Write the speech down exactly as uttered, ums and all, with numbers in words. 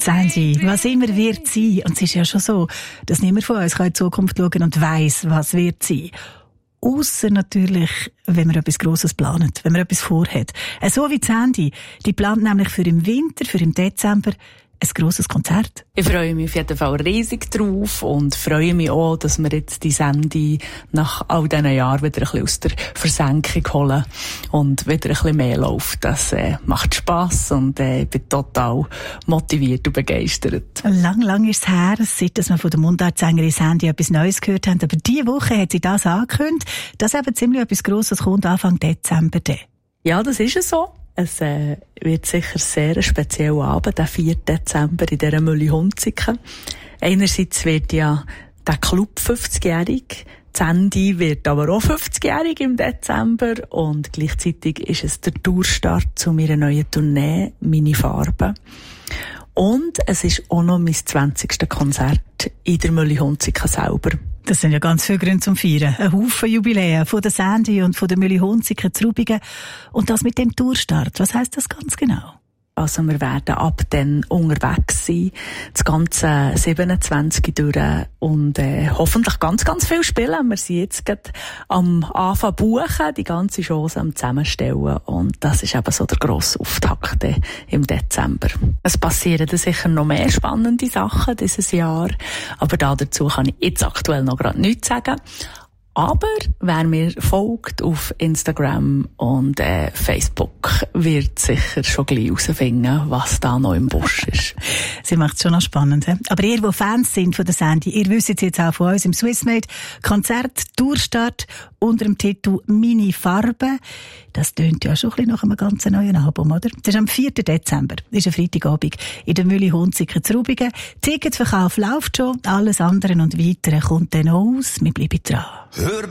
Sandy, was immer wird sein. Und es ist ja schon so, dass niemand von uns in die Zukunft schauen und weiss, was wird sein. Ausser natürlich, wenn man etwas Grosses plant, wenn man etwas vorhat. So wie Sandy, die plant nämlich für im Winter, für im Dezember, ein grosses Konzert. Ich freue mich auf jeden Fall riesig drauf und freue mich auch, dass wir jetzt die Sandy nach all diesen Jahren wieder ein bisschen aus der Versenkung holen und wieder ein bisschen mehr läuft. Das äh, macht Spass und äh, ich bin total motiviert und begeistert. Lang, lang ist es her, seit dass wir von der Mundartsängerin Sandy etwas Neues gehört haben. Aber diese Woche hat sie das angekündigt, dass eben ziemlich etwas Grosses kommt Anfang Dezember. Dann. Ja, das ist es so. Es äh, wird sicher sehr ein spezieller Abend, der vierten Dezember in dieser Mülli-Hunziken. Einerseits wird ja der Club fünfzigjährig, Sandy wird aber auch fünfzigjährig im Dezember und gleichzeitig ist es der Tourstart zu meiner neuen Tournee «Meine Farben». Und es ist auch noch mein zwanzigste Konzert in der Mülli-Hunziken selber. Das sind ja ganz viele Gründe zum Feiern. Ein Haufen Jubiläen von der Sandy und von der Mülli-Hunziken zu Rubigen. Und das mit dem Tourstart, was heisst das ganz genau? Also wir werden ab dann unterwegs sein, das ganze siebenundzwanzig durch und äh, hoffentlich ganz, ganz viel spielen. Wir sind jetzt gerade am Anfang buchen, die ganze Chance am Zusammenstellen und das ist eben so der grosse Auftakt im Dezember. Es passieren da sicher noch mehr spannende Sachen dieses Jahr, aber da dazu kann ich jetzt aktuell noch gerade nichts sagen. Aber wer mir folgt auf Instagram und äh, Facebook, wird sicher schon gleich herausfinden, was da noch im Busch ist. Sie macht es schon noch spannend. He? Aber ihr, die Fans sind von der Sandy, ihr wisst jetzt auch von uns im Swissmade Konzert Tourstart unter dem Titel «Meine Farben». Das tönt ja schon ein bisschen nach einem ganz neuen Album, oder? Das ist am vierten Dezember, das ist ein Freitagabend, in der Mülli-Hunziken zu Rubigen. Ticketverkauf läuft schon, alles andere und weitere kommt dann aus. Wir bleiben dran.